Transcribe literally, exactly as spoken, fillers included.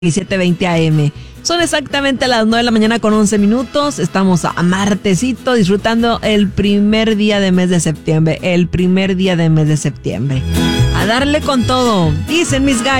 siete veinte A M. Son exactamente las nueve de la mañana con once minutos. Estamos a martesito disfrutando el primer día de mes de septiembre. El primer día de mes de septiembre. A darle con todo. Dicen mis gallos.